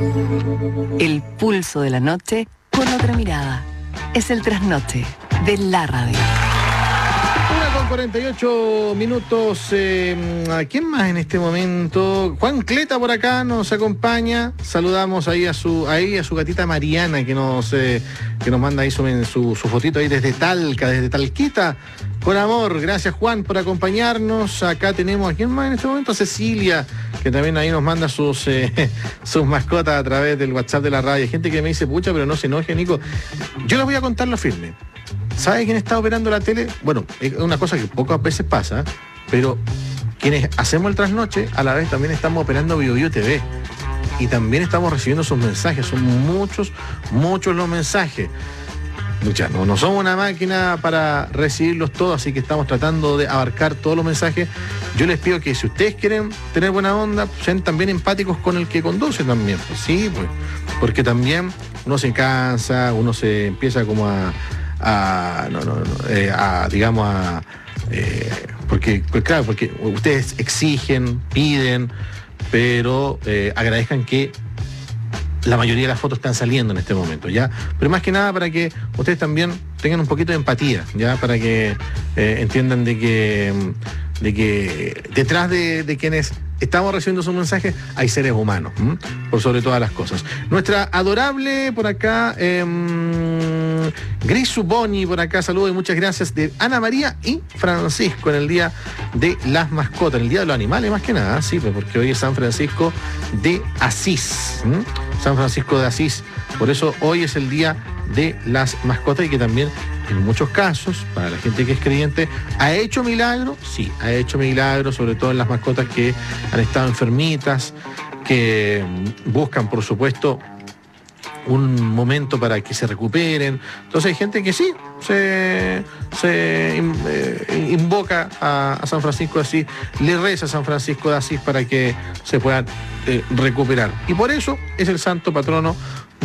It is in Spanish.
El pulso de la noche con otra mirada. Es el trasnoche de la radio. 1:48 minutos. ¿Quién más en este momento? Juan Cleta por acá nos acompaña. Saludamos ahí a su gatita Mariana que nos manda ahí su fotito ahí desde Talca, desde Talquita. Con amor, gracias Juan por acompañarnos. Acá tenemos a quién más en este momento, a Cecilia, que también ahí nos manda sus mascotas a través del WhatsApp de la radio. Hay gente que me dice, pucha, pero no se enoje, Nico. Yo les voy a contar lo firme. ¿Sabe quién está operando la tele? Bueno, es una cosa que pocas veces pasa, pero quienes hacemos el trasnoche, a la vez también estamos operando BioBio TV. Y también estamos recibiendo sus mensajes. Son muchos los mensajes. Muchas, no somos una máquina para recibirlos todos, así que estamos tratando de abarcar todos los mensajes. Yo les pido que si ustedes quieren tener buena onda, sean también empáticos con el que conduce también. Pues, sí, pues, porque también uno se cansa, uno se empieza como porque ustedes exigen, piden, pero agradezcan que la mayoría de las fotos están saliendo en este momento, ¿ya? Pero más que nada para que ustedes también tengan un poquito de empatía, ¿ya? Para que entiendan de que detrás de quienes estamos recibiendo sus mensajes hay seres humanos, por sobre todas las cosas. Nuestra adorable por acá, Gris Suboni por acá, saludos y muchas gracias de Ana María y Francisco en el Día de las Mascotas, en el Día de los Animales más que nada, sí, pues porque hoy es San Francisco de Asís, San Francisco de Asís, por eso hoy es el Día de las Mascotas y que también en muchos casos, para la gente que es creyente, ¿ha hecho milagro? Sí, ha hecho milagro, sobre todo en las mascotas que han estado enfermitas, que buscan, por supuesto, un momento para que se recuperen. Entonces hay gente que sí, se invoca a San Francisco de Asís, le reza a San Francisco de Asís para que se puedan recuperar. Y por eso es el santo patrono